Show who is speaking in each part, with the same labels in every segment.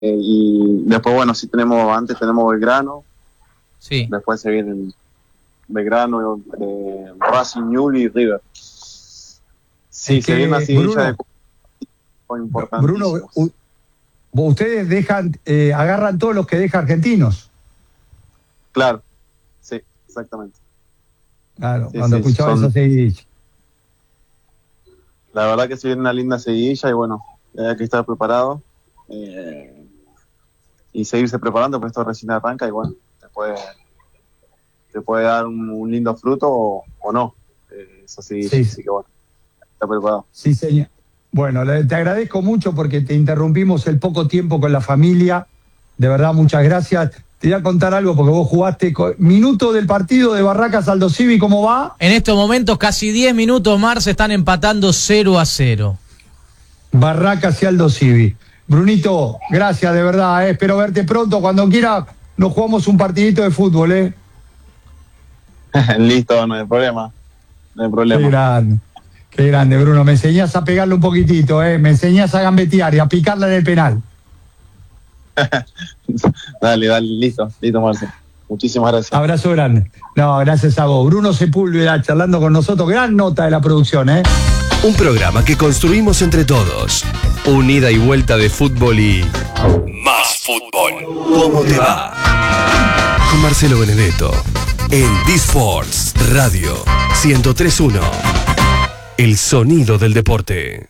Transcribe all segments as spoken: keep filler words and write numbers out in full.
Speaker 1: y después, bueno, sí tenemos, antes tenemos Belgrano,
Speaker 2: sí.
Speaker 1: Después se viene Belgrano, eh, Racing, Newell's y River. Sí,
Speaker 3: es
Speaker 1: se
Speaker 3: que,
Speaker 1: viene así
Speaker 3: Bruno,
Speaker 1: ya de importante.
Speaker 3: Bruno, u- ustedes dejan, eh, agarran todos los que deja Argentinos.
Speaker 1: Claro, sí, exactamente.
Speaker 3: Claro,
Speaker 1: Sí,
Speaker 3: cuando
Speaker 1: sí,
Speaker 3: escuchaba
Speaker 1: son-
Speaker 3: esa seguidilla.
Speaker 1: La verdad que se viene una linda seguidilla y bueno, hay que estar preparado eh, y seguirse preparando, porque esto recién arranca y bueno, te puede, te puede dar un, un lindo fruto o, o no. Eh, esa seguidilla,
Speaker 3: Sí.
Speaker 1: así que bueno, está preparado.
Speaker 3: Sí, señor. Bueno, le- te agradezco mucho porque te interrumpimos el poco tiempo con la familia. De verdad, muchas gracias. Te voy a contar algo porque vos jugaste co- minuto del partido de Barracas Aldo Civi, ¿cómo va?
Speaker 2: En estos momentos, casi diez minutos, Mar, se están empatando cero a cero.
Speaker 3: Barracas y Aldo Civi. Brunito, gracias de verdad, eh. Espero verte pronto. Cuando quiera nos jugamos un partidito de fútbol, ¿eh?
Speaker 1: Listo, no hay problema. No hay
Speaker 3: Qué
Speaker 1: problema.
Speaker 3: grande. Qué grande, Bruno. Me enseñás a pegarle un poquitito, ¿eh? Me enseñás a gambetear y a picarla en el penal.
Speaker 1: Dale, dale, listo, listo, Marce. Muchísimas gracias.
Speaker 3: Abrazo grande. No, gracias a vos. Bruno Sepúlveda charlando con nosotros. Gran nota de la producción, ¿eh?
Speaker 4: Un programa que construimos entre todos. Una ida y vuelta de fútbol y más fútbol. ¿Cómo te va? Con Marcelo Benedetto en D-Sports Radio ciento tres punto uno. El sonido del deporte.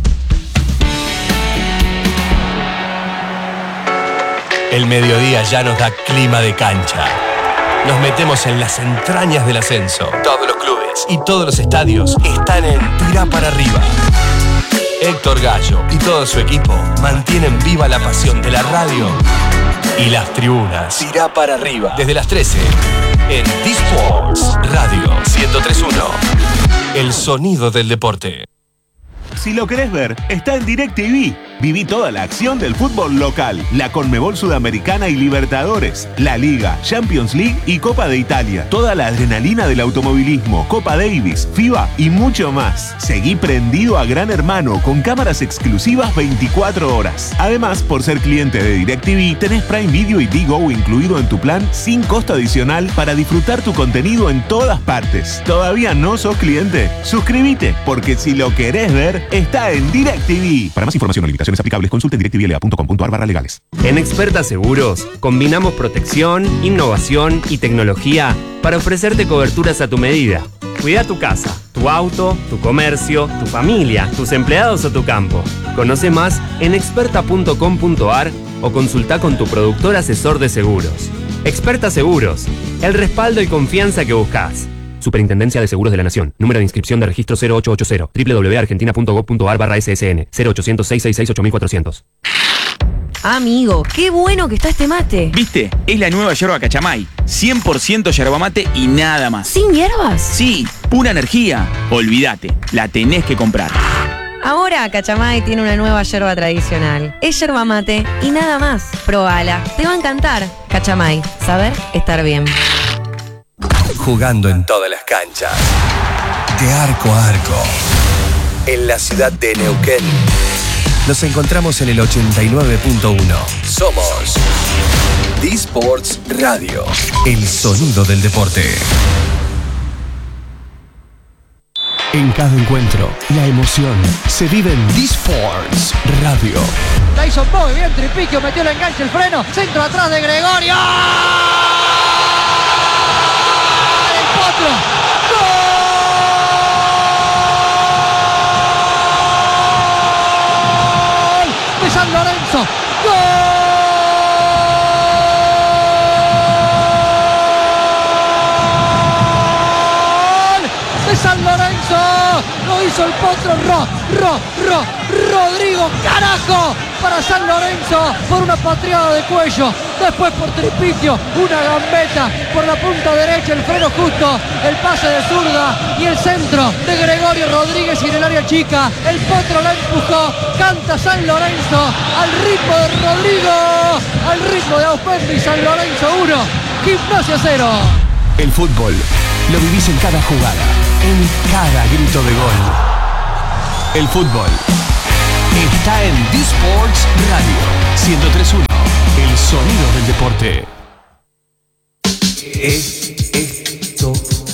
Speaker 4: El mediodía ya nos da clima de cancha. Nos metemos en las entrañas del ascenso. Todos los clubes y todos los estadios están en Tirá para arriba. Héctor Gallo y todo su equipo mantienen viva la pasión de la radio y las tribunas. Tirá para arriba. Desde las trece en D-Sports Radio ciento tres punto uno. El sonido del deporte.
Speaker 5: Si lo querés ver, está en DirecTV. Viví toda la acción del fútbol local, la Conmebol Sudamericana y Libertadores, la Liga, Champions League y Copa de Italia. Toda la adrenalina del automovilismo, Copa Davis, FIBA y mucho más. Seguí prendido a Gran Hermano con cámaras exclusivas veinticuatro horas. Además, por ser cliente de DirecTV, tenés Prime Video y Digo incluido en tu plan sin costo adicional para disfrutar tu contenido en todas partes. ¿Todavía no sos cliente? Suscríbete, porque si lo querés ver, está en DirecTV. Para más información o limitaciones aplicables, consulten directvla punto com punto ar barra legales.
Speaker 6: En Experta Seguros, combinamos protección, innovación y tecnología para ofrecerte coberturas a tu medida. Cuida tu casa, tu auto, tu comercio, tu familia, tus empleados o tu campo. Conoce más en experta punto com punto ar o consulta con tu productor asesor de seguros. Experta Seguros, el respaldo y confianza que buscas. Superintendencia de Seguros de la Nación. Número de inscripción de registro cero ocho ocho cero. doble u doble u doble u punto argentina punto gob punto ar barra ese ese ene. cero ochocientos, seiscientos sesenta y seis, ocho mil cuatrocientos.
Speaker 7: Amigo, qué bueno que está este mate.
Speaker 8: ¿Viste? Es la nueva yerba Cachamay. cien por ciento yerba mate y nada más.
Speaker 7: ¿Sin hierbas?
Speaker 8: Sí, pura energía. Olvídate, la tenés que comprar.
Speaker 7: Ahora Cachamay tiene una nueva yerba tradicional. Es yerba mate y nada más. Probala, te va a encantar. Cachamay, saber estar bien.
Speaker 4: Jugando en todas las canchas. De arco a arco. En la ciudad de Neuquén. Nos encontramos en el ochenta y nueve punto uno. Somos D-Sports Radio. El sonido del deporte. En cada encuentro, la emoción se vive en D-Sports Radio.
Speaker 9: Tyson Boy, bien tripiquio, metió el enganche, el freno, centro atrás de Gregorio. ¡El potro! ¡Gol! De San Lorenzo. ¡Gol! De San Lorenzo. Lo hizo el potro Ro, Ro, Ro, Rodrigo, carajo, para San Lorenzo por una patriada de cuello, después por Tripiquio, una gambeta por la punta derecha, el freno justo, el pase de zurda y el centro de Gregorio Rodríguez y en el área chica, el potro la empujó, canta San Lorenzo al ritmo de Rodrigo, al ritmo de Auspendi. San Lorenzo uno, Gimnasia cero.
Speaker 4: El fútbol lo vivís en cada jugada, en cada grito de gol. El fútbol está en D-Sports Radio ciento tres punto uno, el sonido del deporte. Esto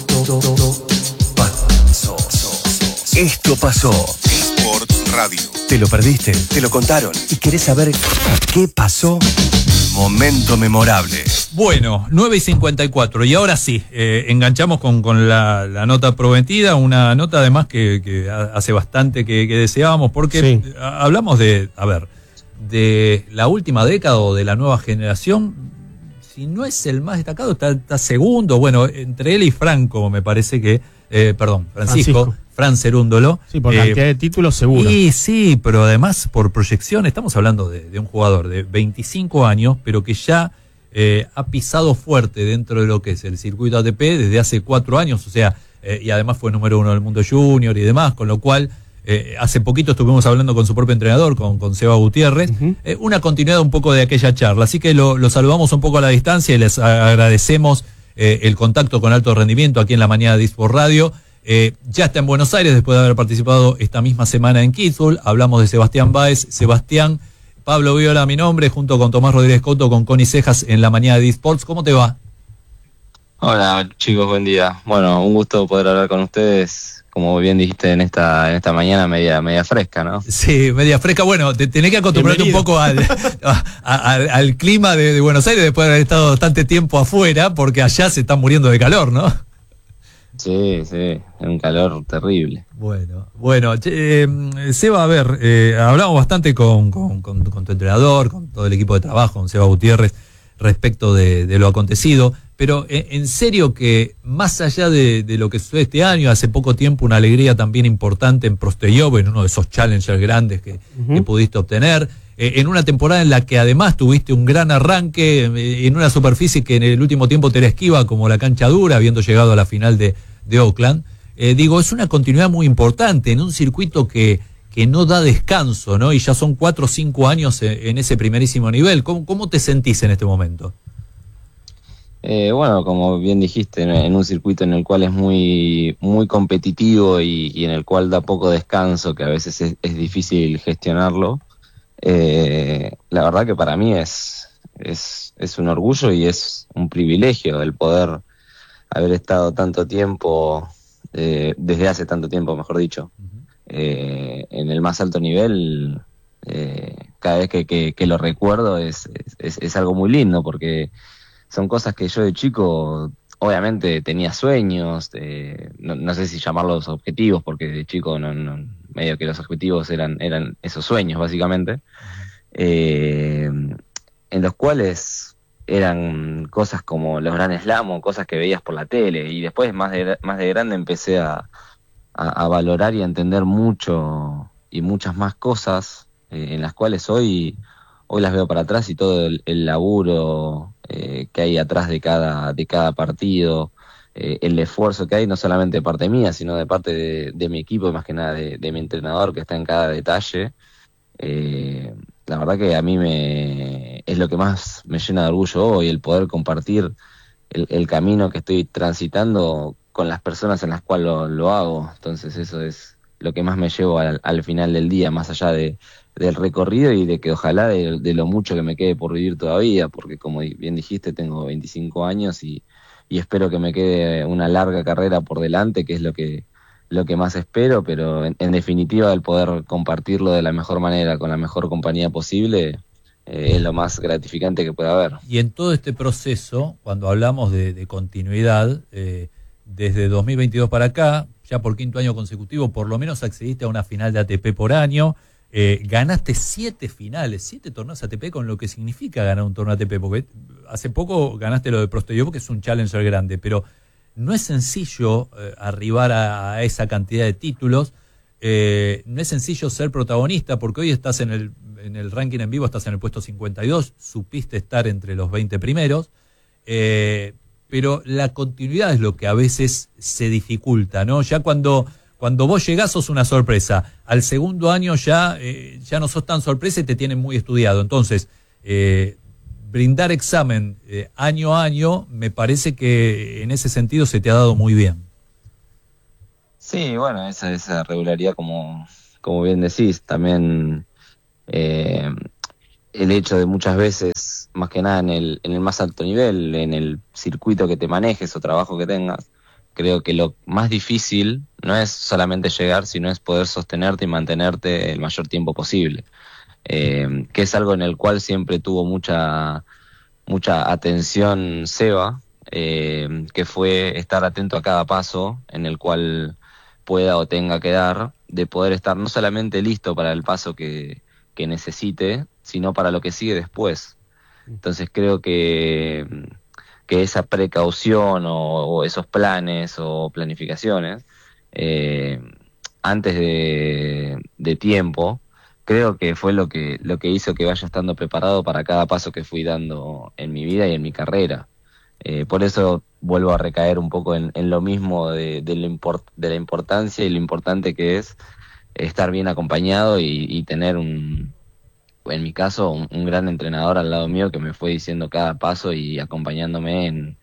Speaker 4: pasó. Esto pasó.
Speaker 5: D-Sports Radio.
Speaker 4: ¿Te lo perdiste? ¿Te lo contaron? ¿Y querés saber qué pasó? Momento memorable.
Speaker 10: Bueno, nueve y cincuenta y cuatro. Y ahora sí, eh, enganchamos con, con la, la nota prometida, una nota además que, que hace bastante que, que deseábamos, porque sí. hablamos de, a ver, de la última década o de la nueva generación. Si no es el más destacado, está, está segundo. Bueno, entre él y Franco, me parece que, eh, perdón, Francisco, Francisco. Fran Cerúndolo.
Speaker 11: Sí, por cantidad eh, de títulos seguro.
Speaker 10: Sí, sí, pero además por proyección, estamos hablando de, de un jugador de veinticinco años, pero que ya eh, ha pisado fuerte dentro de lo que es el circuito A T P desde hace cuatro años, o sea, eh, y además fue número uno del mundo junior y demás, con lo cual eh, hace poquito estuvimos hablando con su propio entrenador, con, con Seba Gutiérrez, uh-huh. eh, una continuidad un poco de aquella charla, así que lo, lo saludamos un poco a la distancia y les agradecemos eh, el contacto con alto rendimiento aquí en la mañana de eSport Radio. Eh, ya está en Buenos Aires después de haber participado esta misma semana en Kitzbühel. Hablamos de Sebastián Báez. Sebastián, Pablo Viola, mi nombre, junto con Tomás Rodríguez Coto, con Connie Cejas en la mañana de eSports. ¿Cómo te va?
Speaker 12: Hola chicos, buen día. Bueno, un gusto poder hablar con ustedes, como bien dijiste, en esta en esta mañana media media fresca, ¿no?
Speaker 10: Sí, media fresca. Bueno, te tenés que acostumbrarte Bienvenido. un poco al, a, a, al, al clima de, de Buenos Aires después de haber estado bastante tiempo afuera, porque allá se están muriendo de calor, ¿no?
Speaker 12: Sí, sí, es un calor terrible.
Speaker 10: Bueno, bueno, eh, Seba, a ver, eh, hablamos bastante con, con, con, con tu entrenador, con todo el equipo de trabajo, con Seba Gutiérrez, respecto de, de lo acontecido, pero eh, en serio que más allá de, de lo que sucede este año, hace poco tiempo una alegría también importante en Prosteyov, en uno de esos challengers grandes que, uh-huh. que pudiste obtener, eh, en una temporada en la que además tuviste un gran arranque, eh, en una superficie que en el último tiempo te era esquiva como la cancha dura, habiendo llegado a la final de, de Oakland. Eh, digo, es una continuidad muy importante en un circuito que, que no da descanso, ¿no? Y ya son cuatro o cinco años en, en ese primerísimo nivel. ¿Cómo, cómo te sentís en este momento?
Speaker 12: Eh, bueno, como bien dijiste, en, en un circuito en el cual es muy muy competitivo y, y en el cual da poco descanso, que a veces es, es difícil gestionarlo. Eh, la verdad que para mí es, es, es un orgullo y es un privilegio el poder haber estado tanto tiempo, eh, desde hace tanto tiempo, mejor dicho, eh, en el más alto nivel. Eh, cada vez que, que, que lo recuerdo es, es, es algo muy lindo, porque son cosas que yo de chico obviamente tenía sueños, eh, no, no sé si llamarlos objetivos, porque de chico no, no medio que los objetivos eran eran esos sueños básicamente, eh, en los cuales eran cosas como los Grand Slam o cosas que veías por la tele, y después más de más de grande empecé a, a, a valorar y a entender mucho y muchas más cosas, eh, en las cuales hoy hoy las veo para atrás, y todo el, el laburo eh, que hay atrás de cada de cada partido, eh, el esfuerzo que hay, no solamente de parte mía, sino de parte de, de mi equipo, y más que nada de, de mi entrenador, que está en cada detalle. Eh, la verdad que a mí me es lo que más me llena de orgullo hoy, el poder compartir el, el camino que estoy transitando con las personas en las cuales lo, lo hago. Entonces eso es lo que más me llevo al, al final del día, más allá de del recorrido y de que ojalá de, de lo mucho que me quede por vivir todavía, porque como bien dijiste, tengo veinticinco años y, y espero que me quede una larga carrera por delante, que es lo que lo que más espero, pero en, en definitiva el poder compartirlo de la mejor manera, con la mejor compañía posible, eh, es lo más gratificante que puede haber.
Speaker 10: Y en todo este proceso, cuando hablamos de, de continuidad, eh, desde dos mil veintidós para acá, ya por quinto año consecutivo, por lo menos accediste a una final de A T P por año. Eh, ganaste siete finales, siete torneos A T P, con lo que significa ganar un torneo A T P, porque hace poco ganaste lo de Prosteyov, que es un challenger grande, pero no es sencillo eh, arribar a, a esa cantidad de títulos, eh, no es sencillo ser protagonista, porque hoy estás en el, en el ranking en vivo, estás en el puesto cincuenta y dos, supiste estar entre los veinte primeros, eh, pero la continuidad es lo que a veces se dificulta, ¿no? Ya cuando... Cuando vos llegás sos una sorpresa, al segundo año ya, eh, ya no sos tan sorpresa y te tienen muy estudiado. Entonces, eh, brindar examen eh, año a año, me parece que en ese sentido se te ha dado muy bien.
Speaker 12: Sí, bueno, esa, esa regularidad, como, como bien decís, también Eh, el hecho de muchas veces, más que nada en el, en el más alto nivel, en el circuito que te manejes o trabajo que tengas, creo que lo más difícil no es solamente llegar, sino es poder sostenerte y mantenerte el mayor tiempo posible. Eh, que es algo en el cual siempre tuvo mucha, mucha atención Seba, eh, que fue estar atento a cada paso en el cual pueda o tenga que dar, de poder estar no solamente listo para el paso que, que necesite, sino para lo que sigue después. Entonces creo que, que esa precaución o, o esos planes o planificaciones eh, antes de, de tiempo, creo que fue lo que, lo que hizo que vaya estando preparado para cada paso que fui dando en mi vida y en mi carrera. Eh, por eso vuelvo a recaer un poco en, en lo mismo de, de, lo import, de la importancia y lo importante que es estar bien acompañado y, y tener un, en mi caso, un, un gran entrenador al lado mío que me fue diciendo cada paso y acompañándome en,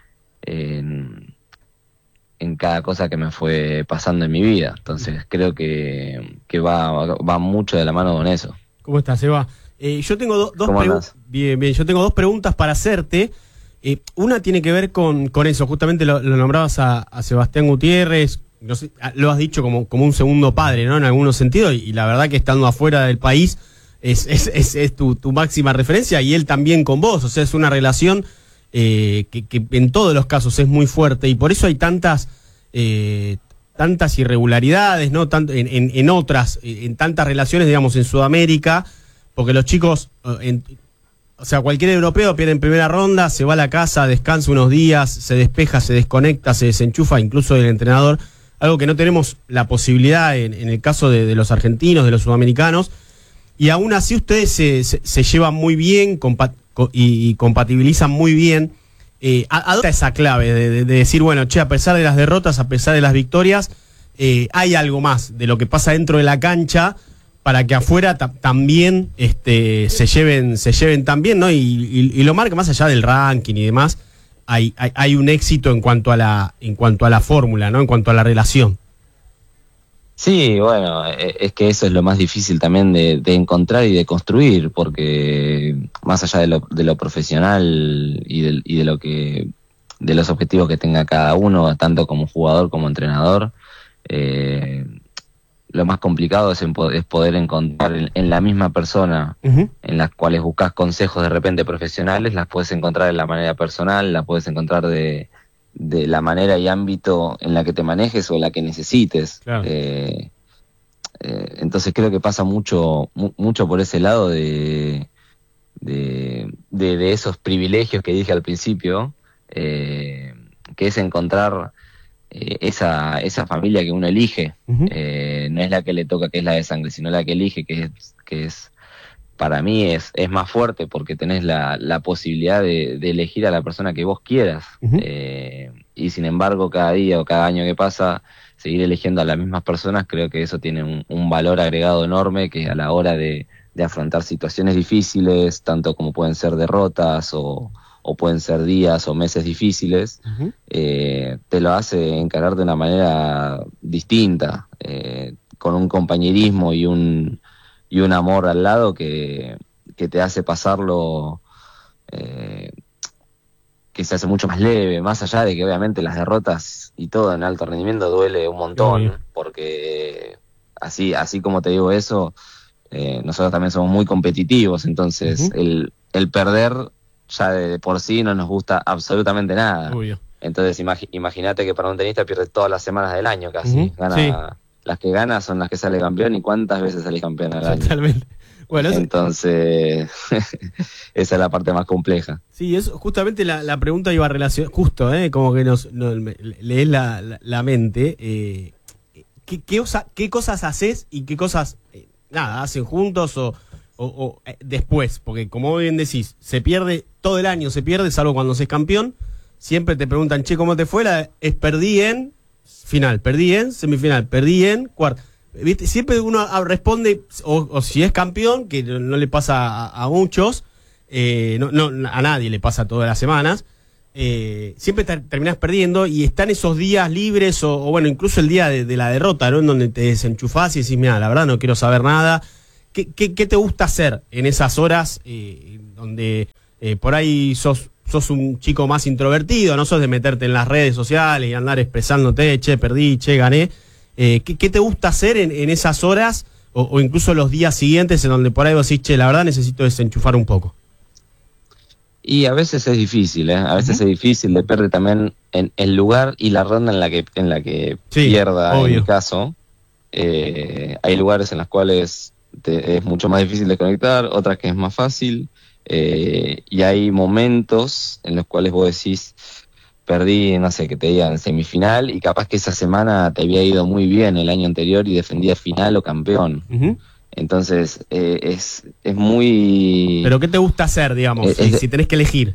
Speaker 12: en, en cada cosa que me fue pasando en mi vida. Entonces creo que, que va, va mucho de la mano con eso.
Speaker 13: ¿Cómo estás, Seba? Eh, yo tengo do, dos preguntas. Bien, bien, yo tengo dos preguntas para hacerte. Eh, una tiene que ver con, con eso, justamente lo, lo nombrabas a, a Sebastián Gutiérrez, no sé, lo has dicho como, como un segundo padre, ¿no? En algunos sentidos, y, y la verdad que estando afuera del país es, es, es, es tu, tu máxima referencia, y él también con vos, o sea, es una relación eh, que, que en todos los casos es muy fuerte, y por eso hay tantas eh, tantas irregularidades, ¿no? Tanto en, en, en otras, en tantas relaciones, digamos, en Sudamérica, porque los chicos... En, O sea, cualquier europeo pierde en primera ronda, se va a la casa, descansa unos días, se despeja, se desconecta, se desenchufa, incluso del entrenador, algo que no tenemos la posibilidad en, en el caso de, de los argentinos, de los sudamericanos, y aún así ustedes se, se, se llevan muy bien compa y, y compatibilizan muy bien. Eh, ¿A, a dónde está esa clave de, de, de decir, bueno, che, a pesar de las derrotas, a pesar de las victorias, eh, hay algo más de lo que pasa dentro de la cancha para que afuera también este, se lleven se lleven también, ¿no? Y, y, y lo marca más allá del ranking y demás, hay, hay, hay un éxito en cuanto a la en cuanto a la fórmula, ¿no? En cuanto a la relación.
Speaker 12: Sí, bueno, es que eso es lo más difícil también de, de encontrar y de construir, porque más allá de lo, de lo profesional y de, y de lo que de los objetivos que tenga cada uno, tanto como jugador como entrenador, eh, lo más complicado es, en, es poder encontrar en, en la misma persona, uh-huh. en las cuales buscas consejos de repente profesionales, las puedes encontrar de la manera personal, las puedes encontrar de, de la manera y ámbito en la que te manejes o la que necesites. Claro. Eh, eh, entonces creo que pasa mucho mu, mucho por ese lado de, de, de, de esos privilegios que dije al principio, eh, que es encontrar... esa esa familia que uno elige, uh-huh. eh, no es la que le toca, que es la de sangre, sino la que elige, que es que es para mí es es más fuerte, porque tenés la, la posibilidad de, de elegir a la persona que vos quieras, uh-huh. eh, y sin embargo cada día o cada año que pasa seguir eligiendo a las mismas personas, creo que eso tiene un, un valor agregado enorme, que a la hora de, de afrontar situaciones difíciles, tanto como pueden ser derrotas o o pueden ser días o meses difíciles, uh-huh. eh, te lo hace encarar de una manera distinta, eh, con un compañerismo y un y un amor al lado que, que te hace pasarlo, eh, que se hace mucho más leve, más allá de que obviamente las derrotas y todo en alto rendimiento duele un montón, uh-huh. porque así así como te digo eso, eh, nosotros también somos muy competitivos, entonces uh-huh. el, el perder... ya de por sí no nos gusta absolutamente nada. Obvio. Entonces imagi imagínate que para un tenista pierde todas las semanas del año casi. Uh-huh. Gana, sí. Las que gana son las que sale campeón, y cuántas veces sale campeón al año. Totalmente. Bueno, eso... Entonces, esa es la parte más compleja.
Speaker 13: Sí, es justamente la, la pregunta iba a relacionar, justo, ¿eh? Como que nos, nos lees la, la, la mente. Eh, ¿qué, qué, osa, ¿Qué cosas haces y qué cosas, eh, nada, hacen juntos o... O, o eh, después, porque como bien decís, se pierde todo el año, se pierde, salvo cuando se es campeón, siempre te preguntan, che, ¿cómo te fue? La, es perdí en final, perdí en semifinal, perdí en cuarto. ¿Viste? Siempre uno responde, o, o si es campeón, que no, no le pasa a, a muchos, eh, no, no, a nadie le pasa todas las semanas, eh, siempre ter, terminás perdiendo, y están esos días libres, o, o bueno, incluso el día de, de la derrota, ¿no? En donde te desenchufás y decís, mira, la verdad no quiero saber nada. ¿qué, qué, qué te gusta hacer en esas horas eh, donde eh, por ahí sos, sos un chico más introvertido, no sos de meterte en las redes sociales y andar expresándote, che, perdí, che, gané? Eh, ¿qué, ¿Qué te gusta hacer en, en esas horas o, o incluso los días siguientes en donde por ahí vos decís, che, la verdad necesito desenchufar un poco?
Speaker 12: Y a veces es difícil, ¿eh? A veces uh-huh. es difícil, depende también en el lugar y la ronda en la que en la que sí, pierda, obvio. En mi caso. Eh, hay lugares en los cuales te, es mucho más difícil de conectar, otras que es más fácil, eh, y hay momentos en los cuales vos decís, perdí, no sé, que te digan semifinal, y capaz que esa semana te había ido muy bien el año anterior y defendías final o campeón. Uh-huh. Entonces, eh, es, es muy...
Speaker 13: ¿Pero qué te gusta hacer, digamos, eh, si, si tenés que elegir?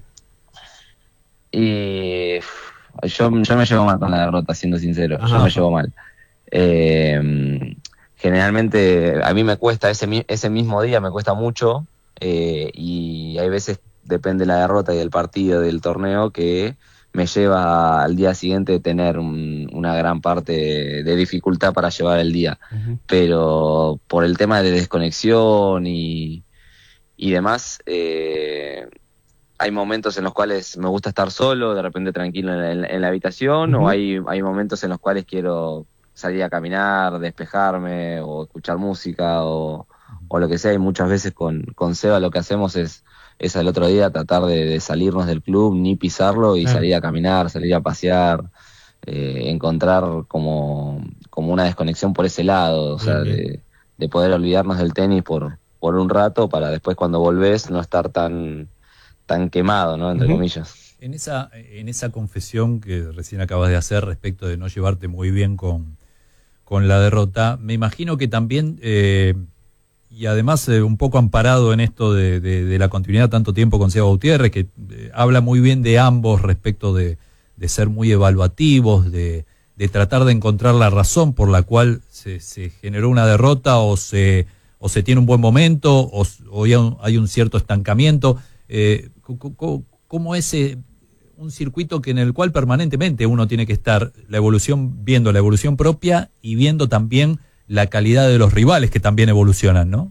Speaker 12: Y yo, yo me llevo mal con la derrota, siendo sincero. Ajá. Yo me llevo mal. Eh, generalmente, a mí me cuesta, ese, ese mismo día me cuesta mucho, eh, y hay veces, depende de la derrota y del partido, del torneo, que me lleva al día siguiente tener un, una gran parte de, de dificultad para llevar el día. Uh-huh. Pero por el tema de desconexión y, y demás, eh, hay momentos en los cuales me gusta estar solo, de repente tranquilo en la, en la habitación, uh-huh. o hay, hay momentos en los cuales quiero salir a caminar, despejarme, o escuchar música, o, o lo que sea. Y muchas veces con, con Seba lo que hacemos es es al otro día tratar de, de salirnos del club, ni pisarlo, y salir a caminar, salir a pasear, eh, encontrar como, como una desconexión por ese lado, o sea, de, de poder olvidarnos del tenis por, por un rato, para después cuando volvés no estar tan, tan quemado, ¿no? Entre uh-huh. comillas.
Speaker 10: En esa, en esa confesión que recién acabas de hacer respecto de no llevarte muy bien con, con la derrota, me imagino que también... Eh, y además eh, un poco amparado en esto de, de, de la continuidad tanto tiempo con Seba Gutiérrez, que eh, habla muy bien de ambos respecto de, de ser muy evaluativos, de, de tratar de encontrar la razón por la cual se, se generó una derrota, o se, o se tiene un buen momento, o, o hay, un, hay un cierto estancamiento. Eh, ¿Cómo es eh, un circuito que en el cual permanentemente uno tiene que estar la evolución, viendo la evolución propia y viendo también la calidad de los rivales que también evolucionan, ¿no?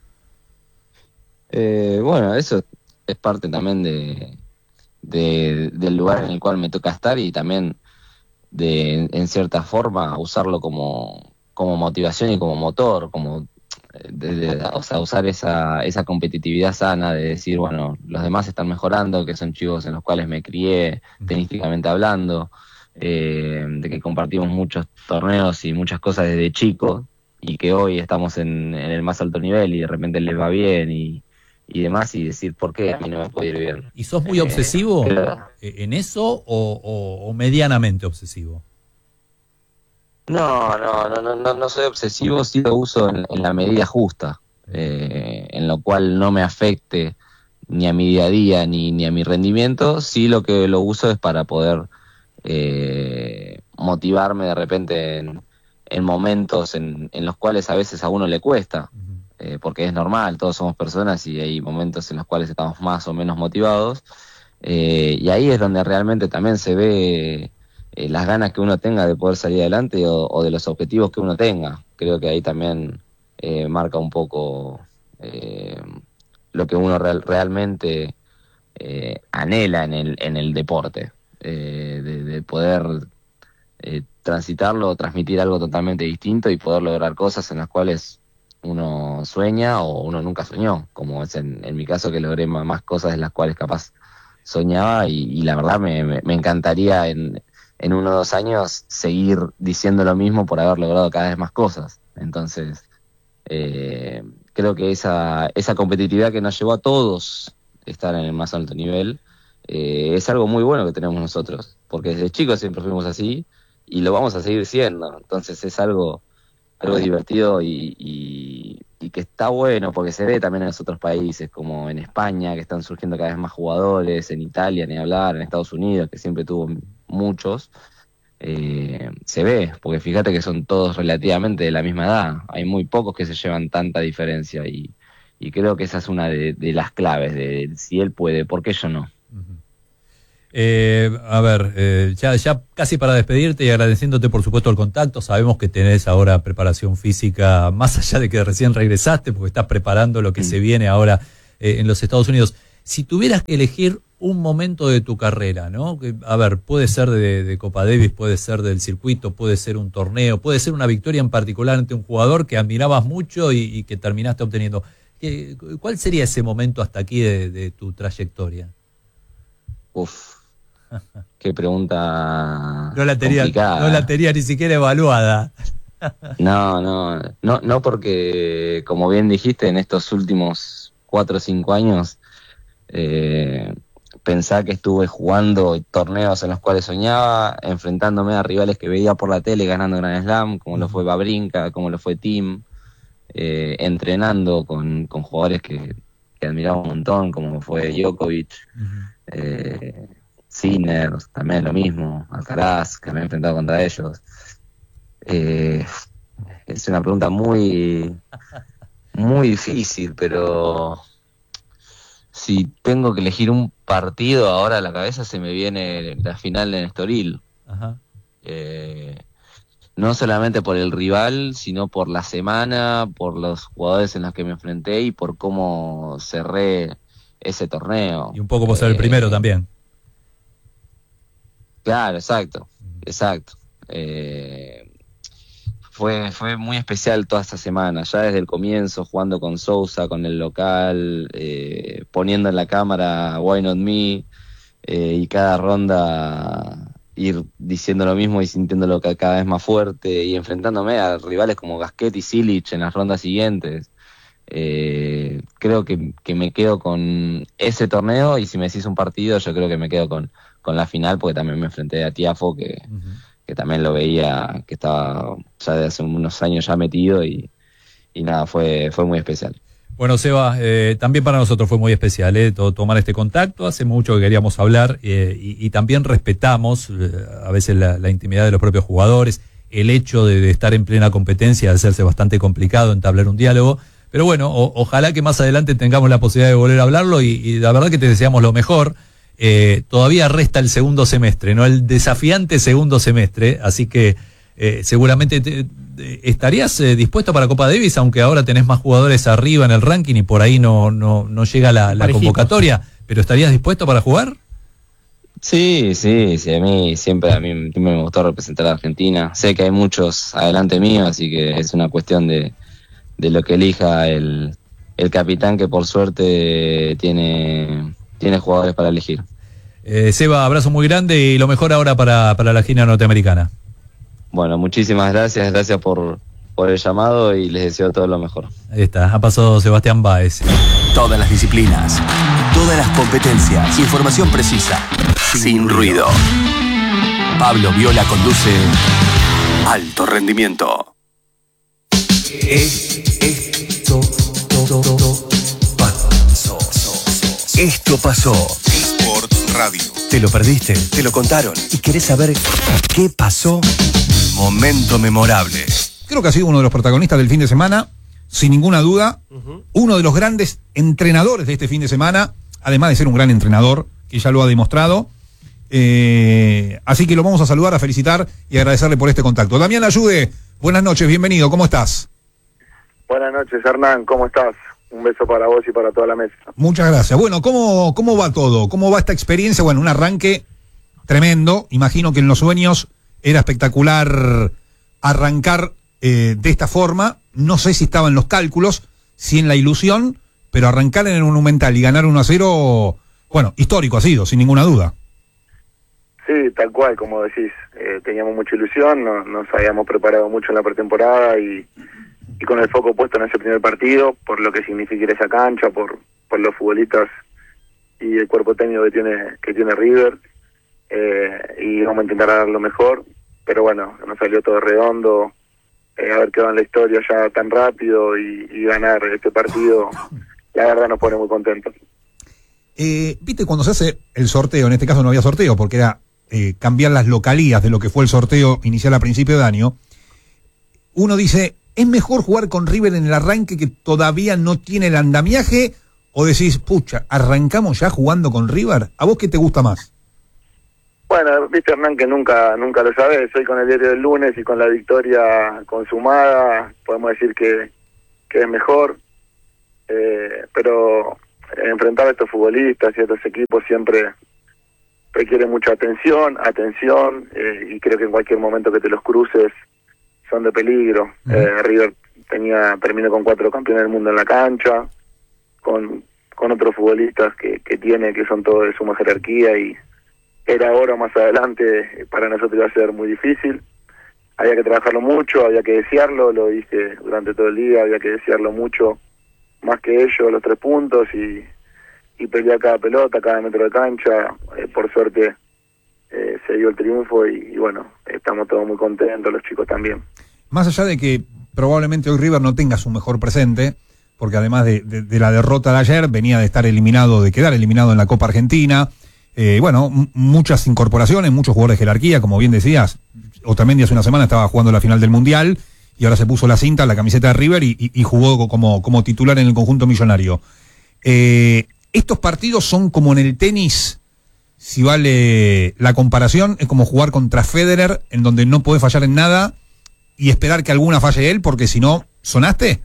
Speaker 12: Eh, bueno, eso es parte también de, de del lugar en el cual me toca estar, y también de, en cierta forma, usarlo como, como motivación y como motor, como de, de, o sea, usar esa, esa competitividad sana de decir, bueno, los demás están mejorando, que son chicos en los cuales me crié, tenísticamente hablando. Eh, de que compartimos muchos torneos y muchas cosas desde chico, y que hoy estamos en, en el más alto nivel y de repente les va bien y, y demás, y decir por qué a mí no me puede ir bien.
Speaker 10: ¿Y sos muy eh, obsesivo pero, en eso o, o, o medianamente obsesivo?
Speaker 12: No, no, no, no, no soy obsesivo, sí lo uso en, en la medida justa, eh, en lo cual no me afecte ni a mi día a día ni, ni a mi rendimiento. Sí, lo que lo uso es para poder Eh, motivarme de repente en, en momentos en, en los cuales a veces a uno le cuesta, eh, porque es normal, todos somos personas y hay momentos en los cuales estamos más o menos motivados, eh, y ahí es donde realmente también se ve eh, las ganas que uno tenga de poder salir adelante, o, o de los objetivos que uno tenga. Creo que ahí también eh, marca un poco eh, lo que uno real, realmente eh, anhela en el, en el deporte. Eh, de, de poder eh, transitarlo, transmitir algo totalmente distinto y poder lograr cosas en las cuales uno sueña o uno nunca soñó, como es en, en mi caso, que logré más cosas de las cuales capaz soñaba, y, y la verdad me, me, me encantaría en, en uno o dos años seguir diciendo lo mismo por haber logrado cada vez más cosas. Entonces eh, creo que esa, esa competitividad que nos llevó a todos a estar en el más alto nivel, Eh, es algo muy bueno que tenemos nosotros, porque desde chicos siempre fuimos así y lo vamos a seguir siendo. Entonces es algo algo divertido y, y, y que está bueno, porque se ve también en los otros países, como en España, que están surgiendo cada vez más jugadores, en Italia, ni hablar, en Estados Unidos, que siempre tuvo muchos. Eh, se ve, porque fíjate que son todos relativamente de la misma edad, hay muy pocos que se llevan tanta diferencia, y, y creo que esa es una de, de las claves, de si él puede, ¿por qué yo no?
Speaker 10: Eh, a ver, eh, ya, ya casi para despedirte y agradeciéndote por supuesto el contacto, sabemos que tenés ahora preparación física, más allá de que recién regresaste, porque estás preparando lo que mm. se viene ahora eh, en los Estados Unidos. Si tuvieras que elegir un momento de tu carrera, ¿no? Que, a ver, puede ser de, de Copa Davis, puede ser del circuito, puede ser un torneo, puede ser una victoria en particular ante un jugador que admirabas mucho y, y que terminaste obteniendo. ¿Qué, ¿Cuál sería ese momento hasta aquí de, de tu trayectoria?
Speaker 12: Uf. Qué pregunta
Speaker 10: no la tenía,
Speaker 12: complicada.
Speaker 10: No la tenía ni siquiera evaluada.
Speaker 12: No, no, no, no porque, como bien dijiste, en estos últimos cuatro o cinco años, eh, pensá que estuve jugando torneos en los cuales soñaba, enfrentándome a rivales que veía por la tele, ganando Grand Slam, como lo fue Wawrinka, como lo fue Thiem, eh, entrenando con, con jugadores que, que admiraba un montón, como fue Djokovic, uh-huh. eh, Sinner, también lo mismo, Alcaraz, que me he enfrentado contra ellos. Eh, es una pregunta muy, muy difícil, pero si tengo que elegir un partido, ahora a la cabeza se me viene la final de Estoril. Ajá. Eh, no solamente por el rival, sino por la semana, por los jugadores en los que me enfrenté y por cómo cerré ese torneo.
Speaker 10: Y un poco por ser eh, el primero también.
Speaker 12: Claro, exacto, exacto. Eh, fue fue muy especial toda esta semana, ya desde el comienzo, jugando con Sousa, con el local, eh, poniendo en la cámara Why Not Me, eh, y cada ronda ir diciendo lo mismo y sintiéndolo cada vez más fuerte, y enfrentándome a rivales como Gasquet y Cilic en las rondas siguientes. Eh, creo que, que me quedo con ese torneo, y si me decís un partido, yo creo que me quedo con, con la final, porque también me enfrenté a Tiafo, que, uh-huh. que también lo veía, que estaba ya de hace unos años ya metido, y, y nada, fue, fue muy especial.
Speaker 10: Bueno, Seba, eh, también para nosotros fue muy especial eh, tomar este contacto. Hace mucho que queríamos hablar, eh, y, y también respetamos eh, a veces la, la intimidad de los propios jugadores, el hecho de, de estar en plena competencia, de hacerse bastante complicado entablar un diálogo. Pero bueno, o, ojalá que más adelante tengamos la posibilidad de volver a hablarlo, y, y la verdad que te deseamos lo mejor. Eh, todavía resta el segundo semestre, ¿no? El desafiante segundo semestre, así que eh, seguramente te, te, estarías eh, dispuesto para Copa Davis, aunque ahora tenés más jugadores arriba en el ranking y por ahí no, no, no llega la, la convocatoria, pero ¿estarías dispuesto para jugar?
Speaker 12: Sí, sí, sí, a mí siempre, a mí me gustó representar a Argentina. Sé que hay muchos adelante mío, así que es una cuestión de de lo que elija el, el capitán, que por suerte tiene, tiene jugadores para elegir.
Speaker 10: Eh, Seba, abrazo muy grande y lo mejor ahora para, para la esquina norteamericana.
Speaker 12: Bueno, muchísimas gracias, gracias por, por el llamado y les deseo todo lo mejor.
Speaker 10: Ahí está, ha pasado Sebastián Báez.
Speaker 4: Todas las disciplinas, todas las competencias, información precisa, sin, sin ruido. Pablo Viola conduce Alto Rendimiento. Esto pasó. Esto pasó.
Speaker 5: Sports Radio.
Speaker 4: ¿Te lo perdiste? ¿Te lo contaron? ¿Y querés saber qué pasó? Momento memorable.
Speaker 14: Creo que ha sido uno de los protagonistas del fin de semana, sin ninguna duda. Uh-huh. Uno de los grandes entrenadores de este fin de semana, además de ser un gran entrenador, que ya lo ha demostrado. Eh, así que lo vamos a saludar, a felicitar y agradecerle por este contacto. Damián Ayude, buenas noches, bienvenido, ¿cómo estás?
Speaker 15: Buenas noches, Hernán, ¿cómo estás? Un beso para vos y para toda la mesa.
Speaker 14: Muchas gracias. Bueno, ¿cómo, cómo va todo? ¿Cómo va esta experiencia? Bueno, un arranque tremendo. Imagino que en los sueños era espectacular arrancar eh, de esta forma. No sé si estaba en los cálculos, si en la ilusión, pero arrancar en el Monumental y ganar uno a cero, bueno, histórico ha sido, sin ninguna duda.
Speaker 15: Sí, tal cual, como decís. Eh, teníamos mucha ilusión, no, nos habíamos preparado mucho en la pretemporada y... y con el foco puesto en ese primer partido, por lo que significa esa cancha, por por los futbolistas y el cuerpo técnico que tiene que tiene River, eh, y vamos a intentar dar lo mejor, pero bueno, nos salió todo redondo, eh, haber quedado en la historia ya tan rápido y, y ganar este partido, la verdad nos pone muy contentos.
Speaker 14: Eh, Viste, cuando se hace el sorteo, en este caso no había sorteo, porque era eh, cambiar las localías de lo que fue el sorteo inicial a principio de año, uno dice... ¿Es mejor jugar con River en el arranque que todavía no tiene el andamiaje? ¿O decís, pucha, arrancamos ya jugando con River? ¿A vos qué te gusta más?
Speaker 15: Bueno, viste, Hernán, que nunca nunca lo sabes. Hoy con el diario del lunes y con la victoria consumada, podemos decir que, que es mejor. Eh, pero enfrentar a estos futbolistas y a estos equipos siempre requiere mucha atención, atención, eh, y creo que en cualquier momento que te los cruces son de peligro. Uh-huh. eh, River tenía terminó con cuatro campeones del mundo en la cancha, con con otros futbolistas que, que tiene, que son todos de suma jerarquía, y era ahora o más adelante para nosotros iba a ser muy difícil. Había que trabajarlo mucho, había que desearlo, lo dije durante todo el día, había que desearlo mucho, más que ellos, los tres puntos, y, y pelear cada pelota, cada metro de cancha. Eh, por suerte eh, se dio el triunfo y, y bueno, estamos todos muy contentos, los chicos también.
Speaker 14: Más allá de que probablemente hoy River no tenga su mejor presente, porque además de, de, de la derrota de ayer, venía de estar eliminado, de quedar eliminado en la Copa Argentina, eh, bueno, m- muchas incorporaciones, muchos jugadores de jerarquía, como bien decías, Otamendi hace una semana estaba jugando la final del Mundial, y ahora se puso la cinta, la camiseta de River, y, y, y jugó como, como titular en el conjunto millonario. Eh, estos partidos son como en el tenis, si vale la comparación, es como jugar contra Federer, en donde no podés fallar en nada, y esperar que alguna falle él, porque si no, ¿sonaste?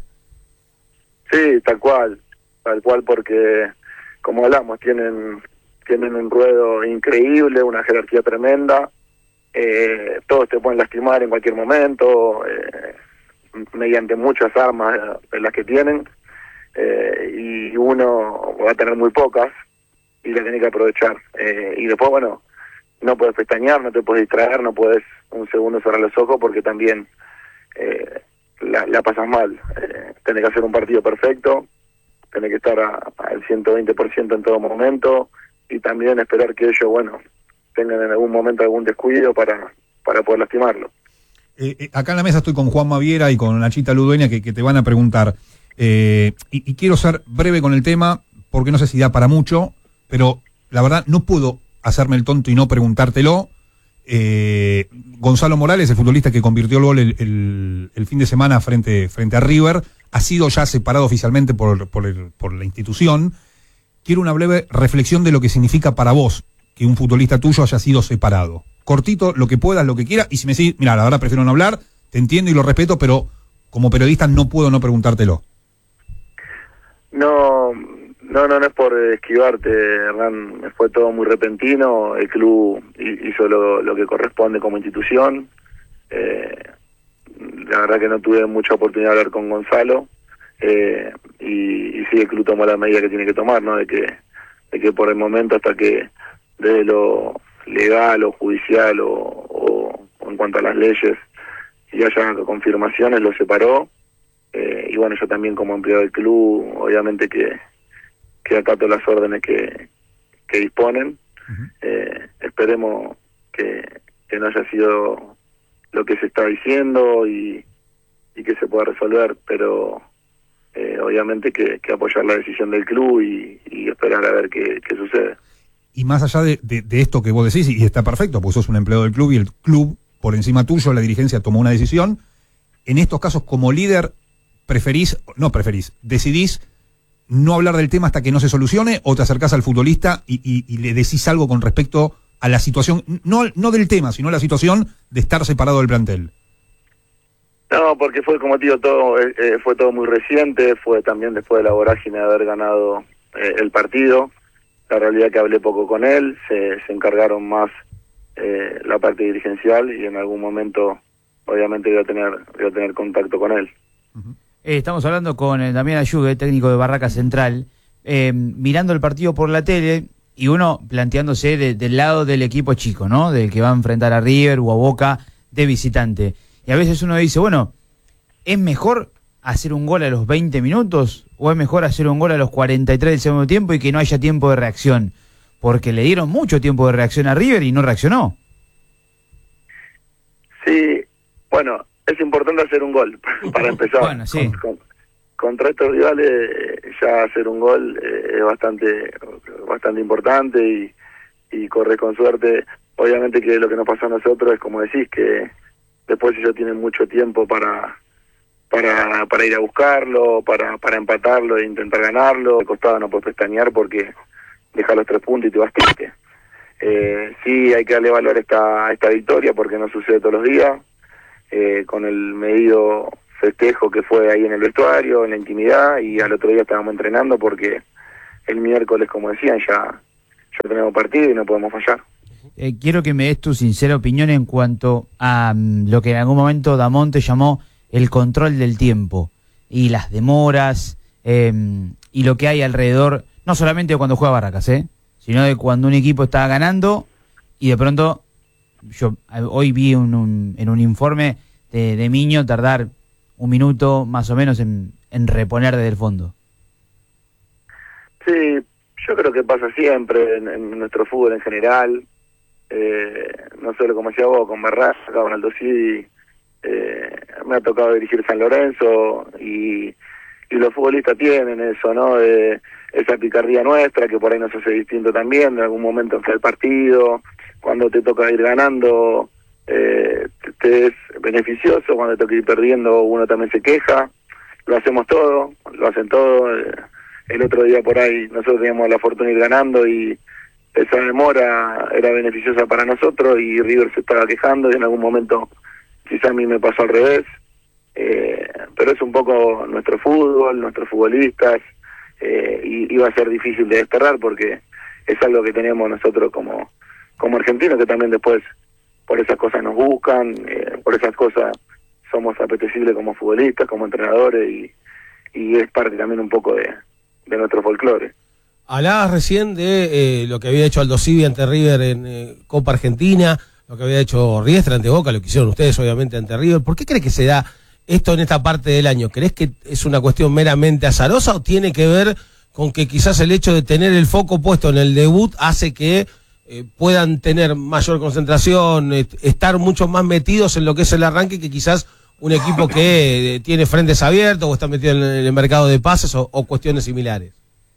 Speaker 15: Sí, tal cual, tal cual, porque como hablamos, tienen tienen un ruedo increíble, una jerarquía tremenda, eh, todos te pueden lastimar en cualquier momento, eh, mediante muchas armas de las que tienen, eh, y uno va a tener muy pocas y la tiene que aprovechar. Eh, y después, bueno, no puedes pestañear, no te puedes distraer, no puedes un segundo cerrar los ojos porque también eh, la, la pasas mal. Eh, tenés que hacer un partido perfecto, tenés que estar al ciento veinte por ciento en todo momento, y también esperar que ellos, bueno, tengan en algún momento algún descuido para, para poder lastimarlo.
Speaker 14: Eh, eh, acá en la mesa estoy con Juan Maviera y con Nachita Ludueña que, que te van a preguntar, eh, y, y quiero ser breve con el tema porque no sé si da para mucho, pero la verdad no puedo hacerme el tonto y no preguntártelo. Eh, Gonzalo Morales, el futbolista que convirtió el gol el, el, el fin de semana frente, frente a River, ha sido ya separado oficialmente por, por, el, por la institución. Quiero una breve reflexión de lo que significa para vos que un futbolista tuyo haya sido separado. Cortito, lo que puedas, lo que quieras, y si me decís, mira, la verdad prefiero no hablar, te entiendo y lo respeto, pero como periodista no puedo no preguntártelo.
Speaker 15: No, no, no, no es por esquivarte, Hernán, fue todo muy repentino, el club hizo lo, lo que corresponde como institución, eh, la verdad que no tuve mucha oportunidad de hablar con Gonzalo, eh, y, y sí, el club tomó la medida que tiene que tomar, ¿no? De que, de que por el momento, hasta que desde lo legal o judicial o, o, o en cuanto a las leyes y haya confirmaciones, lo separó, eh, y bueno, yo también como empleado del club, obviamente que, que acato las órdenes que, que disponen. Uh-huh. eh, esperemos que, que no haya sido lo que se está diciendo y, y que se pueda resolver, pero eh, obviamente que, que apoyar la decisión del club y, y esperar a ver qué, qué sucede.
Speaker 14: Y más allá de, de, de esto que vos decís, y está perfecto, porque sos un empleado del club y el club, por encima tuyo, la dirigencia tomó una decisión, en estos casos como líder, preferís, no preferís, decidís no hablar del tema hasta que no se solucione, o te acercás al futbolista y, y, y le decís algo con respecto a la situación, no, no del tema, sino la situación de estar separado del plantel.
Speaker 15: No, porque fue, como te digo, todo, eh, fue todo muy reciente, fue también después de la vorágine de haber ganado eh, el partido. La realidad que hablé poco con él, se, se encargaron más eh, la parte dirigencial y en algún momento obviamente voy a tener, voy a tener contacto con él.
Speaker 16: Uh-huh. eh, estamos hablando con eh, Damián Ayugue, técnico de Barraca Central, eh, mirando el partido por la tele y uno planteándose de, del lado del equipo chico, ¿no? Del que va a enfrentar a River o a Boca de visitante. Y a veces uno dice, bueno, ¿es mejor hacer un gol a los veinte minutos o es mejor hacer un gol a los cuarenta y tres del segundo tiempo y que no haya tiempo de reacción? Porque le dieron mucho tiempo de reacción a River y no reaccionó.
Speaker 15: Sí, bueno, es importante hacer un gol para empezar.
Speaker 16: Bueno, sí.
Speaker 15: Con, con, contra estos rivales ya hacer un gol eh, es bastante bastante importante y, y correr con suerte. Obviamente que lo que nos pasó a nosotros es, como decís, que después ellos tienen mucho tiempo para para para ir a buscarlo, para para empatarlo e intentar ganarlo. De costado no puedes pestañear porque deja los tres puntos y te bastaste. Eh, sí, hay que darle valor a esta, a esta victoria porque no sucede todos los días, eh, con el medido festejo que fue ahí en el vestuario, en la intimidad, y al otro día estábamos entrenando porque el miércoles, como decían, ya, ya tenemos partido y no podemos fallar.
Speaker 16: Eh, quiero que me des tu sincera opinión en cuanto a um, lo que en algún momento Damonte llamó el control del tiempo y las demoras eh, y lo que hay alrededor, no solamente de cuando juega Barracas, ¿eh? sino de cuando un equipo está ganando y de pronto, yo hoy vi un, un, en un informe de, de Miño tardar un minuto más o menos en, en reponer desde el fondo.
Speaker 15: Sí, yo creo que pasa siempre en, en nuestro fútbol en general, eh, no solo como decía vos, con Barracas, con Aldo Civi, eh, me ha tocado dirigir San Lorenzo y, y los futbolistas tienen eso, ¿no? De esa picardía nuestra que por ahí nos hace distinto también, en algún momento en el partido, cuando te toca ir ganando, eh, te, te es beneficioso, cuando te toca ir perdiendo uno también se queja, lo hacemos todo, lo hacen todo. Eh, el otro día por ahí nosotros teníamos la fortuna de ir ganando y esa demora era beneficiosa para nosotros y River se estaba quejando y en algún momento quizá a mí me pasó al revés, eh, pero es un poco nuestro fútbol, nuestros futbolistas, eh, y iba a ser difícil de desterrar porque es algo que tenemos nosotros como, como argentinos, que también después por esas cosas nos buscan, eh, por esas cosas somos apetecibles como futbolistas, como entrenadores y, y es parte también un poco de, de nuestro folclore.
Speaker 17: Hablabas recién de eh, lo que había hecho Aldo Civi ante River en eh, Copa Argentina, lo que había hecho Riestra ante Boca, lo que hicieron ustedes obviamente ante River. ¿Por qué crees que se da esto en esta parte del año? ¿Crees que es una cuestión meramente azarosa o tiene que ver con que quizás el hecho de tener el foco puesto en el debut hace que eh, puedan tener mayor concentración, eh, estar mucho más metidos en lo que es el arranque que quizás un equipo que eh, tiene frentes abiertos o está metido en el mercado de pases o, o cuestiones similares?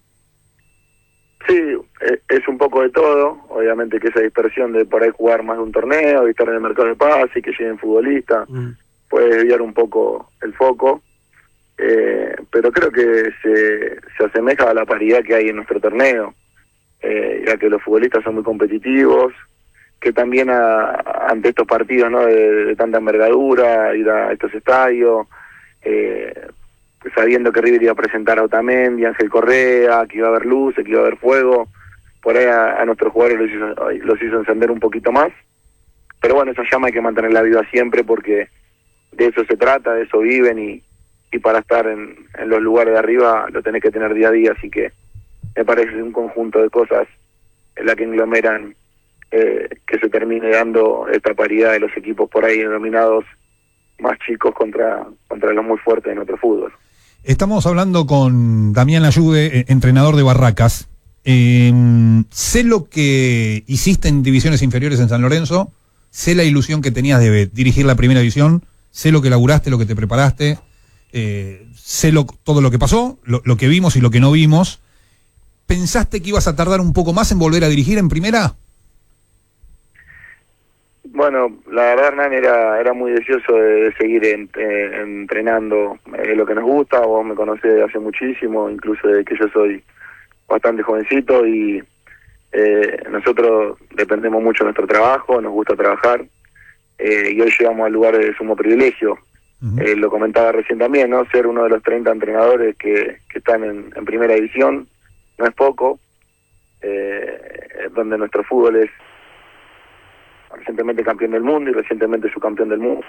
Speaker 15: Sí, es un poco de todo, obviamente que esa dispersión de por ahí jugar más de un torneo y estar en el mercado de pase y que lleguen futbolistas mm. puede desviar un poco el foco, eh, pero creo que se, se asemeja a la paridad que hay en nuestro torneo, eh, ya que los futbolistas son muy competitivos, que también a, ante estos partidos, ¿no? de, de tanta envergadura, ir a estos estadios, eh, sabiendo que River iba a presentar a Otamendi, Ángel Correa, que iba a haber luces, que iba a haber fuego, por ahí a, a nuestros jugadores los hizo, los hizo encender un poquito más, pero bueno, esa llama hay que mantenerla viva siempre porque de eso se trata, de eso viven y, y para estar en, en los lugares de arriba lo tenés que tener día a día, así que me parece un conjunto de cosas en la que englomeran eh, que se termine dando esta paridad de los equipos por ahí denominados más chicos contra, contra los muy fuertes de nuestro fútbol.
Speaker 14: Estamos hablando con Damián Layude, eh, entrenador de Barracas. Eh, sé lo que hiciste en divisiones inferiores en San Lorenzo, sé la ilusión que tenías de dirigir la primera división, sé lo que laburaste, lo que te preparaste, eh, sé lo, todo lo que pasó, lo, lo que vimos y lo que no vimos. ¿Pensaste que ibas a tardar un poco más en volver a dirigir en primera?
Speaker 15: Bueno, la verdad, Hernán, era, era muy deseoso de, de seguir en, eh, entrenando eh, lo que nos gusta. Vos me conocés de hace muchísimo, incluso desde que yo soy bastante jovencito y eh, nosotros dependemos mucho de nuestro trabajo, nos gusta trabajar eh, y hoy llegamos al lugar de sumo privilegio. Uh-huh. Eh, lo comentaba recién también, ¿no? Ser uno de los treinta entrenadores que, que están en, en primera división no es poco, eh, donde nuestro fútbol es recientemente campeón del mundo y recientemente subcampeón del mundo.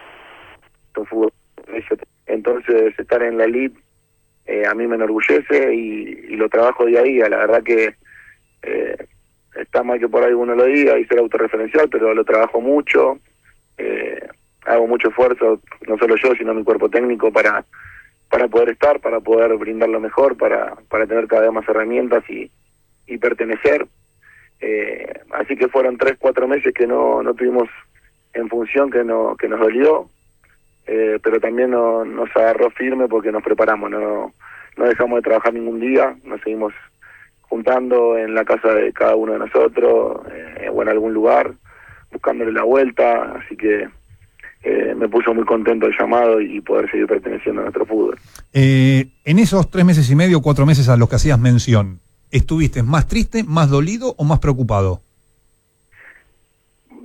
Speaker 15: Entonces estar en la elite eh, a mí me enorgullece y, y lo trabajo día a día. La verdad que eh, está mal que por ahí uno lo diga y ser autorreferencial, pero lo trabajo mucho, eh, hago mucho esfuerzo, no solo yo, sino mi cuerpo técnico para para poder estar, para poder brindar lo mejor, para, para tener cada vez más herramientas y, y pertenecer. Eh, así que fueron tres, cuatro meses que no, no tuvimos en función, que no que nos dolió, eh, pero también no, nos agarró firme porque nos preparamos, no, no dejamos de trabajar ningún día, nos seguimos juntando en la casa de cada uno de nosotros, eh, o en algún lugar, buscándole la vuelta, así que eh, me puso muy contento el llamado y poder seguir perteneciendo a nuestro fútbol.
Speaker 14: Eh, en esos tres meses y medio, cuatro meses a los que hacías mención, ¿estuviste más triste, más dolido o más preocupado?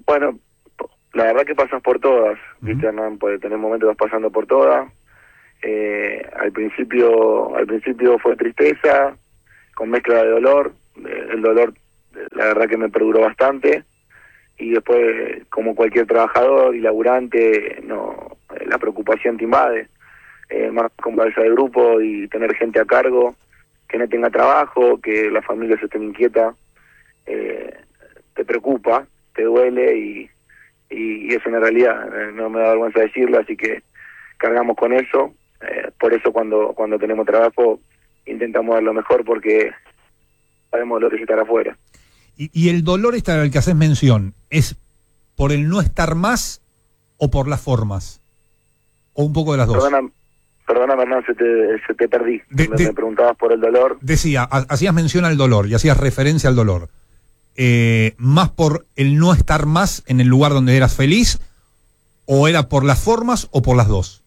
Speaker 15: Bueno, la verdad que pasas por todas, ¿viste, Hernán? Puede tener momentos que vas pasando por todas. Eh, al principio al principio fue tristeza, con mezcla de dolor. Eh, el dolor, la verdad que me perduró bastante. Y después, como cualquier trabajador y laburante, no, eh, la preocupación te invade. Eh, más con cabeza de grupo y tener gente a cargo que no tenga trabajo, que la familia se esté inquieta, eh, te preocupa, te duele y, y, y es una realidad, eh, no me da vergüenza decirlo, así que cargamos con eso. Eh, por eso cuando cuando tenemos trabajo intentamos dar lo mejor porque sabemos lo que es estar afuera.
Speaker 14: Y, y el dolor este al que haces mención, ¿es por el no estar más o por las formas? ¿O un poco de las dos?
Speaker 15: Perdona, perdóname, Hernán, se te, se te perdí.
Speaker 14: De,
Speaker 15: me,
Speaker 14: de,
Speaker 15: me preguntabas por el dolor.
Speaker 14: Decía, ha, hacías mención al dolor y hacías referencia al dolor. Eh, ¿Más por el no estar más en el lugar donde eras feliz? ¿O era por las formas o por las dos?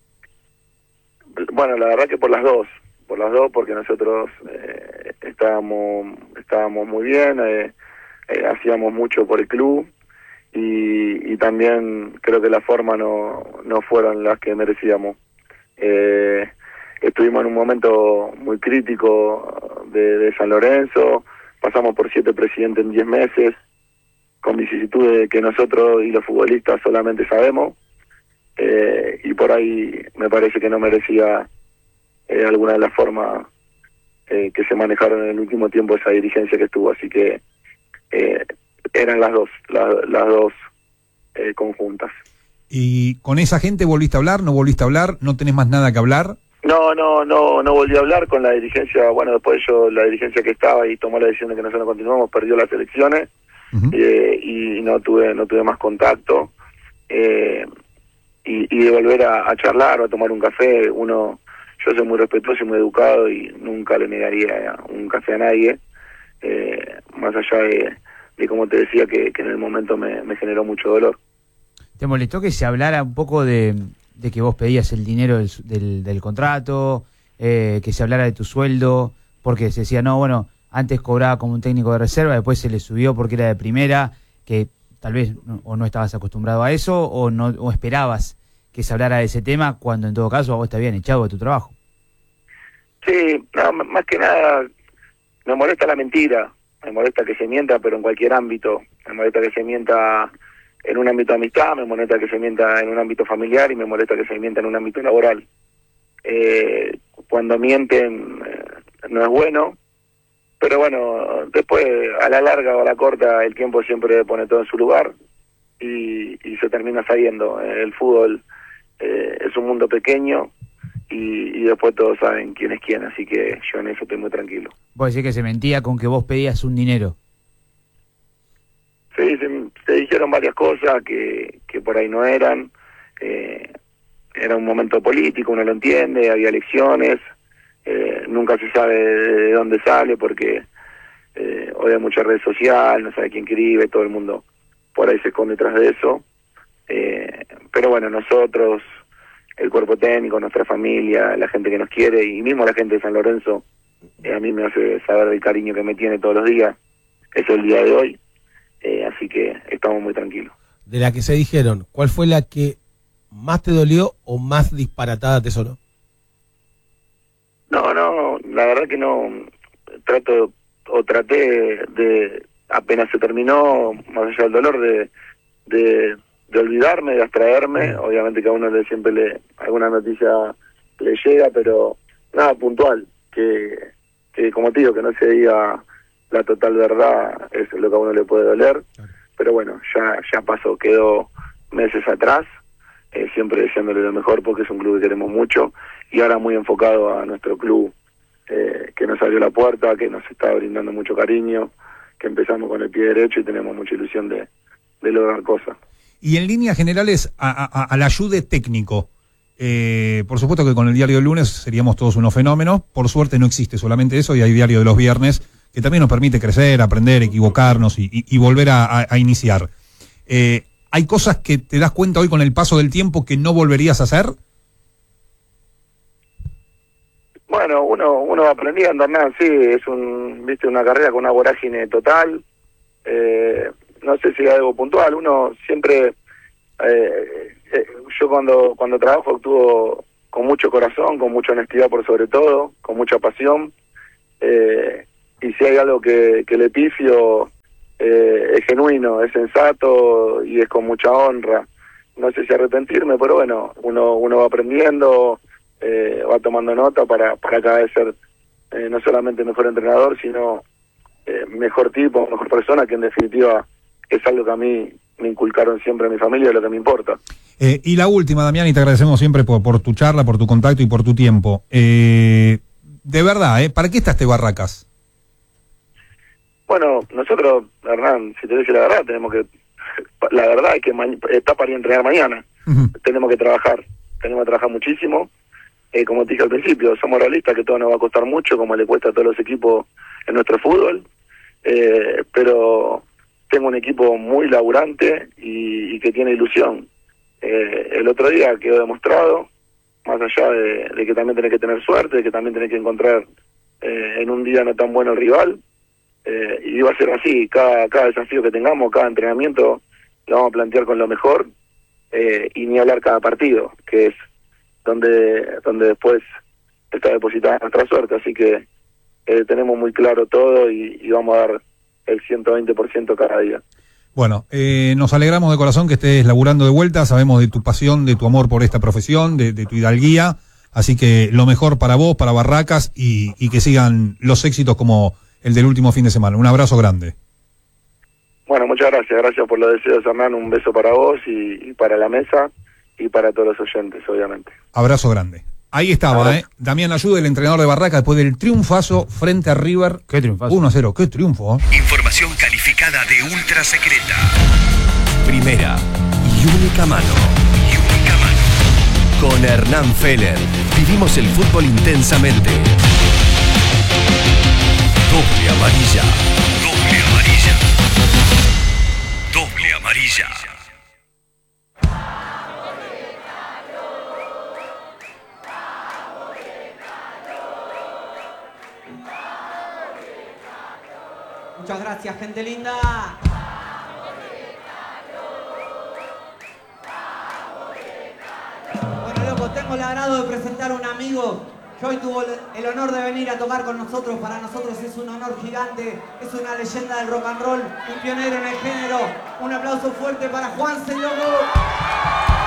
Speaker 15: Bueno, la verdad que por las dos. Por las dos, porque nosotros eh, estábamos estábamos muy bien, eh, eh, hacíamos mucho por el club y, y también creo que las formas no, no fueron las que merecíamos. Eh, estuvimos en un momento muy crítico de, de San Lorenzo, pasamos por siete presidentes en diez meses, con vicisitudes que nosotros y los futbolistas solamente sabemos, eh, y por ahí me parece que no merecía eh, alguna de las formas eh, que se manejaron en el último tiempo esa dirigencia que estuvo, así que eh, eran las dos, la, las dos eh, conjuntas.
Speaker 14: ¿Y con esa gente volviste a hablar? ¿No volviste a hablar? ¿No tenés más nada que hablar?
Speaker 15: No, no, no, no volví a hablar con la dirigencia. Bueno, después yo, la dirigencia que estaba y tomó la decisión de que nosotros no continuamos, perdió las elecciones. Uh-huh. eh, y no tuve, no tuve más contacto. Eh, y, y de volver a, a charlar o a tomar un café, uno, yo soy muy respetuoso y muy educado y nunca le negaría un café a nadie, eh, más allá de, de como te decía que, que en el momento me, me generó mucho dolor.
Speaker 16: ¿Te molestó que se hablara un poco de, de que vos pedías el dinero del, del, del contrato, eh, que se hablara de tu sueldo? Porque se decía, no, bueno, antes cobraba como un técnico de reserva, después se le subió porque era de primera, que tal vez no, o no estabas acostumbrado a eso o no o esperabas que se hablara de ese tema cuando en todo caso a vos te habían echado de tu trabajo.
Speaker 15: Sí, no, más que nada me molesta la mentira, me molesta que se mienta, pero en cualquier ámbito, me molesta que se mienta en un ámbito de amistad, me molesta que se mienta en un ámbito familiar y me molesta que se mienta en un ámbito laboral. Eh, cuando mienten eh, no es bueno, pero bueno, después a la larga o a la corta el tiempo siempre pone todo en su lugar y, y se termina sabiendo. El fútbol eh, es un mundo pequeño y, y después todos saben quién es quién, así que yo en eso estoy muy tranquilo.
Speaker 16: ¿Vos decís que se mentía con que vos pedías un dinero?
Speaker 15: Sí, se, se dijeron varias cosas que, que por ahí no eran. Eh, era un momento político, uno lo entiende, había elecciones, eh, nunca se sabe de dónde sale porque eh, hoy hay mucha red social, no sabe quién escribe, todo el mundo por ahí se esconde detrás de eso. Eh, pero bueno, nosotros, el cuerpo técnico, nuestra familia, la gente que nos quiere y mismo la gente de San Lorenzo, eh, a mí me hace saber el cariño que me tiene todos los días. Eso es el día de hoy. Eh, así que estamos muy tranquilos.
Speaker 17: De la que se dijeron, ¿cuál fue la que más te dolió o más disparatada te sonó?
Speaker 15: No, no, la verdad que no. Trato o traté de, apenas se terminó, más allá del dolor, de, de, de olvidarme, de abstraerme. Obviamente que a uno le siempre le alguna noticia le llega, pero nada puntual. Que, que como te digo, que no se diga la total verdad, es lo que a uno le puede doler, pero bueno, ya ya pasó, quedó meses atrás, eh, siempre deseándole lo mejor porque es un club que queremos mucho y ahora muy enfocado a nuestro club, eh, que nos abrió la puerta, que nos está brindando mucho cariño, que empezamos con el pie derecho y tenemos mucha ilusión de, de lograr cosas.
Speaker 14: Y en líneas generales, a, a, al ayude técnico, eh, por supuesto que con el diario del lunes seríamos todos unos fenómenos, por suerte no existe solamente eso y hay diario de los viernes, que también nos permite crecer, aprender, equivocarnos y, y, y volver a, a, a iniciar. Eh, ¿Hay cosas que te das cuenta hoy con el paso del tiempo que no volverías a hacer?
Speaker 15: Bueno, uno uno va aprendiendo, Hernán, sí, es un, viste, una carrera con una vorágine total. Eh, no sé si hay algo puntual. Uno siempre, eh, eh, yo cuando cuando trabajo actúo con mucho corazón, con mucha honestidad por sobre todo, con mucha pasión. Eh, y si hay algo que, que le pifio, eh, es genuino, es sensato y es con mucha honra. No sé si arrepentirme, pero bueno, uno uno va aprendiendo, eh, va tomando nota para, para cada vez ser eh, no solamente mejor entrenador, sino eh, mejor tipo, mejor persona, que en definitiva es algo que a mí me inculcaron siempre a mi familia, lo que me importa.
Speaker 14: Eh, y la última, Damián, y te agradecemos siempre por, por tu charla, por tu contacto y por tu tiempo. Eh, de verdad, ¿eh? ¿Para qué está este Barracas?
Speaker 15: Bueno, nosotros, Hernán, si te digo la verdad, tenemos que, la verdad es que ma- está para ir a entrenar mañana. Uh-huh. Tenemos que trabajar, tenemos que trabajar muchísimo. Eh, como te dije al principio, somos realistas que todo nos va a costar mucho, como le cuesta a todos los equipos en nuestro fútbol. Eh, pero tengo un equipo muy laburante y, y que tiene ilusión. Eh, el otro día quedó demostrado, más allá de, de que también tenés que tener suerte, de que también tenés que encontrar eh, en un día no tan bueno el rival. Eh, y va a ser así, cada, cada desafío que tengamos, cada entrenamiento lo vamos a plantear con lo mejor, eh, y ni hablar cada partido, que es donde donde después está depositada nuestra suerte. Así que eh, tenemos muy claro todo y, y vamos a dar el ciento veinte por ciento cada día.
Speaker 14: Bueno, eh, nos alegramos de corazón que estés laburando de vuelta, sabemos de tu pasión, de tu amor por esta profesión, de, de tu hidalguía, así que lo mejor para vos, para Barracas, y, y que sigan los éxitos como el del último fin de semana. Un abrazo grande.
Speaker 15: Bueno, muchas gracias, gracias por los deseos, Hernán, un beso para vos y, y para la mesa y para todos los oyentes, obviamente.
Speaker 14: Abrazo grande. Ahí estaba, ¿eh? Damián Ayude, el entrenador de Barracas, después del triunfazo frente a River.
Speaker 16: ¿Qué triunfazo?
Speaker 14: uno a cero, qué triunfo, ¿eh?
Speaker 4: Información calificada de ultra secreta. Primera y única mano. Y única mano. Con Hernán Feller. Vivimos el fútbol intensamente. Doble amarilla. Doble amarilla. Doble amarilla.
Speaker 18: Muchas gracias, gente linda. Bueno, loco, tengo el agrado de presentar a un amigo que hoy tuvo el honor de venir a tocar con nosotros. Para nosotros es un honor gigante, es una leyenda del rock and roll, un pionero en el género. Un aplauso fuerte para Juanse, loco.